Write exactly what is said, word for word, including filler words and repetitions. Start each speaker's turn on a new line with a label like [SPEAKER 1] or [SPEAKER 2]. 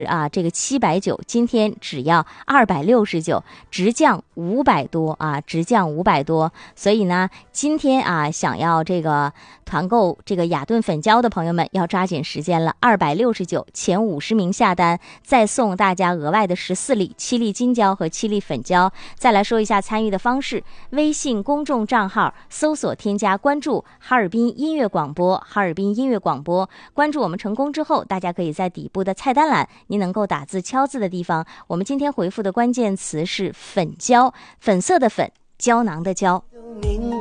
[SPEAKER 1] 啊，这个七百九，今天只要二百六十九，直降五百多啊，直降五百多。所以呢，今天啊，想要这个团购这个雅顿粉胶的朋友们要抓紧时间了，二百六十九，前五十名下单，再送大家额外的十四粒七粒金胶和七粒粉胶。再来说一下参与的方式，微信公众账号搜索添加关注哈尔滨音乐广播，哈尔滨音乐广播，关注我们成功之后，大家可以在底部的菜单栏，您能够打字敲字的地方，我们今天回复的关键词是粉胶，粉色的粉，胶囊的胶。